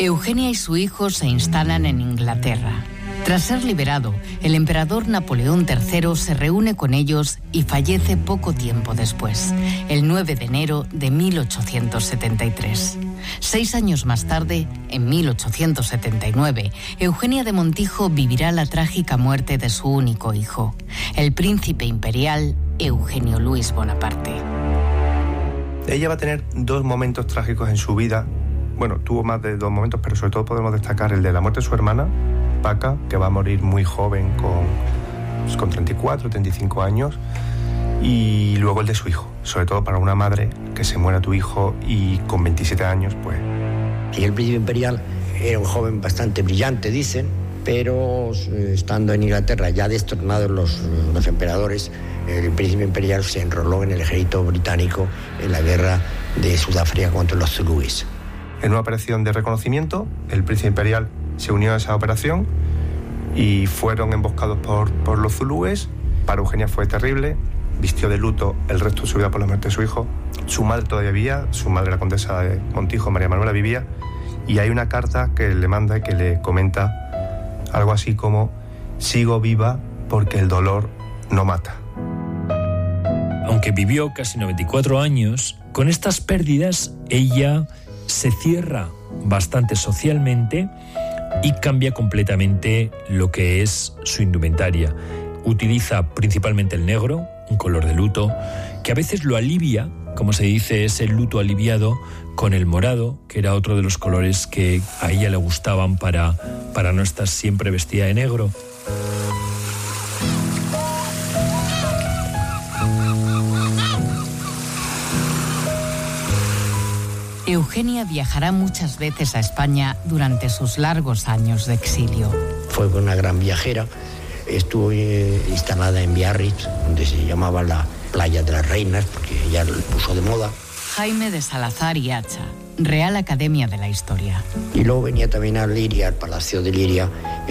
Eugenia y su hijo se instalan en Inglaterra. Tras ser liberado, el emperador Napoleón III se reúne con ellos y fallece poco tiempo después, el 9 de enero de 1873. 6 años más tarde, en 1879, Eugenia de Montijo vivirá la trágica muerte de su único hijo, el príncipe imperial Eugenio Luis Bonaparte. Ella va a tener 2 momentos trágicos en su vida. Bueno, tuvo más de 2 momentos, pero sobre todo podemos destacar el de la muerte de su hermana, Paca, que va a morir muy joven, con 34, 35 años, y luego el de su hijo, sobre todo para una madre, que se muera tu hijo y con 27 años, pues... Y el príncipe imperial era un joven bastante brillante, dicen, pero estando en Inglaterra, ya destronados los emperadores, el príncipe imperial se enroló en el ejército británico en la guerra de Sudáfrica contra los zulúes. En una operación de reconocimiento, el príncipe imperial se unió a esa operación y fueron emboscados por los zulúes. Para Eugenia fue terrible, vistió de luto el resto de su vida por la muerte de su hijo. Su madre todavía vivía, su madre, la condesa de Montijo, María Manuela, vivía, y hay una carta que le manda y que le comenta algo así como: sigo viva porque el dolor no mata. Aunque vivió casi 94 años, con estas pérdidas ella se cierra bastante socialmente y cambia completamente lo que es su indumentaria. Utiliza principalmente el negro, un color de luto, que a veces lo alivia, como se dice, ese luto aliviado, con el morado, que era otro de los colores que a ella le gustaban para no estar siempre vestida de negro. Eugenia viajará muchas veces a España durante sus largos años de exilio. Fue una gran viajera, estuvo instalada en Biarritz, donde se llamaba la Playa de las Reinas, porque ella lo puso de moda. Jaime de Salazar y Hacha, Real Academia de la Historia. Y luego venía también a Liria, al Palacio de Liria,